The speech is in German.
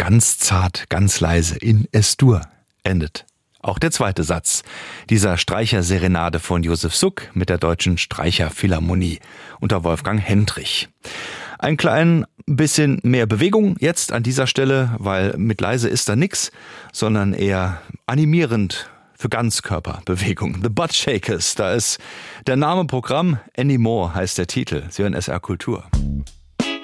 ganz zart, ganz leise in Es-Dur endet auch der zweite Satz dieser Streicherserenade von Josef Suk mit der Deutschen Streicherphilharmonie unter Wolfgang Hendrich. Ein klein bisschen mehr Bewegung jetzt an dieser Stelle, weil mit leise ist da nix, sondern eher animierend für Ganzkörperbewegung. The Butt Shakers, da ist der Name Programm, Anymore heißt der Titel. Sie hören SR Kultur.